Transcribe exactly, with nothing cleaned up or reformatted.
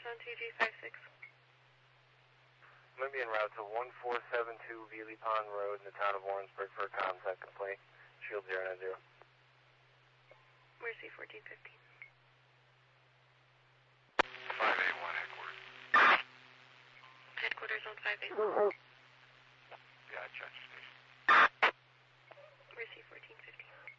on T G five six. I'm going to be en route to one four seven two Veely Pond Road in the town of Warrensburg for a contact complaint. Shield zero nine zero. Mercy fourteen fifteen. five eight one headquarters. Headquarters on five eight one. Yeah, Chester Station. Mercy fourteen fifteen.